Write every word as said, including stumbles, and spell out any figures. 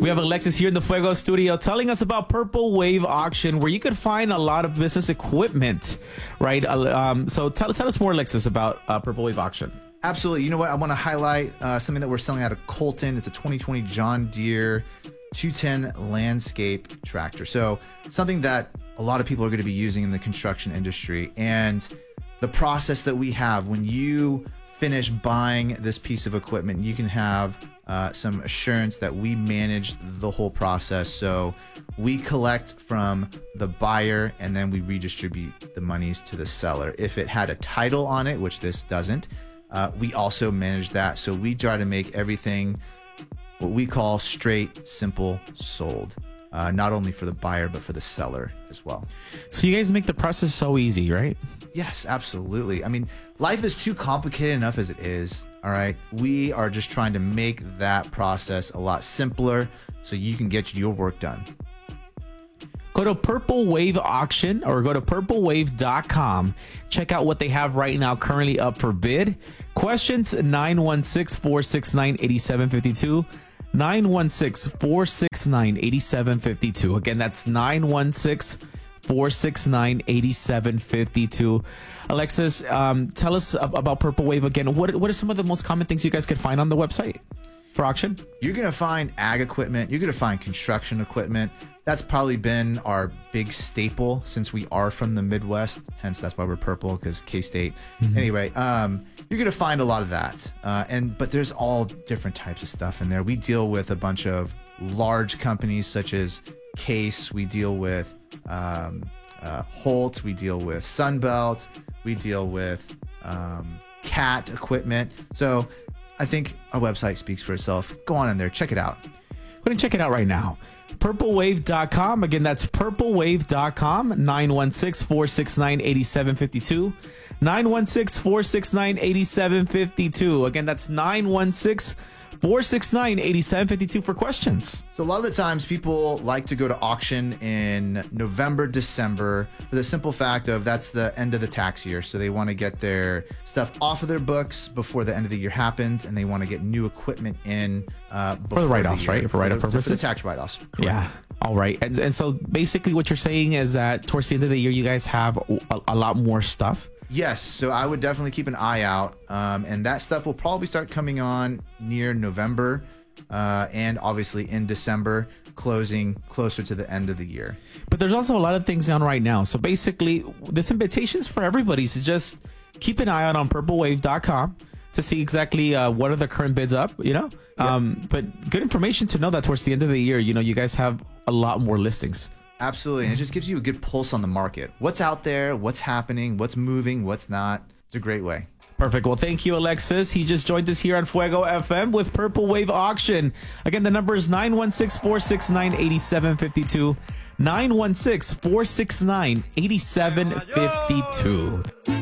We have Alexis here in the Fuego studio telling us about Purple Wave Auction, where you could find a lot of business equipment, right? Um, so tell, tell us more, Alexis, about uh, Purple Wave Auction. Absolutely. You know what? I want to highlight uh, something that we're selling out of Colton. It's a twenty twenty John Deere two ten landscape tractor. So something that a lot of people are going to be using in the construction industry. And the process that we have when you finish buying this piece of equipment, you can have uh, some assurance that we manage the whole process. So we collect from the buyer and then we redistribute the monies to the seller. If it had a title on it, which this doesn't, uh, we also manage that. So we try to make everything what we call straight, simple, sold. Uh, not only for the buyer, but for the seller as well. So you guys make the process so easy, right? Yes, absolutely. I mean, life is too complicated enough as it is. All right. We are just trying to make that process a lot simpler so you can get your work done. Go to Purple Wave Auction or go to purple wave dot com. Check out what they have right now currently up for bid. Questions nine one six, four six nine, eight seven five two. nine one six, four six nine, eight seven five two. Again, that's nine one six, four six nine, eight seven five two. Alexis, um, tell us about Purple Wave again. What, what are some of the most common things you guys could find on the website for auction? You're going to find ag equipment. You're going to find construction equipment. That's probably been our big staple since we are from the Midwest. Hence, that's why we're purple, because K-State. Mm-hmm. Anyway, um, you're going to find a lot of that. Uh, and but there's all different types of stuff in there. We deal with a bunch of large companies such as Case. We deal with um, uh, Holt. We deal with Sunbelt. We deal with um, Cat equipment. So I think our website speaks for itself. Go on in there. Check it out. Go ahead and check it out right now. purple wave dot com. Again, that's purple wave dot com. nine one six, four six nine, eight seven five two. nine one six, four six nine, eight seven five two. Again, that's nine one six, four six nine, eight seven five two for questions. So a lot of the times people like to go to auction in November, December for the simple fact of that's the end of the tax year. So they want to get their stuff off of their books before the end of the year happens, and they want to get new equipment in uh, before for the write-offs, the right? For write-off purposes? For the tax write-offs. Correct. Yeah. All right. And, and so basically what you're saying is that towards the end of the year, you guys have a, a lot more stuff. Yes, so I would definitely keep an eye out, um, and that stuff will probably start coming on near November, uh, and obviously in December, closing closer to the end of the year. But there's also a lot of things on right now. So basically, this invitation is for everybody. So just keep an eye out on purple wave dot com to see exactly uh, what are the current bids up, you know? Yep. Um, but good information to know that towards the end of the year, you know, you guys have a lot more listings. Absolutely. And it just gives you a good pulse on the market. What's out there, what's happening, what's moving, what's not. It's a great way. Perfect. Well, thank you, Alexis. He just joined us here on Fuego F M with Purple Wave Auction. Again, the number is nine one six, four six nine, eight seven five two. nine one six, four six nine, eight seven five two.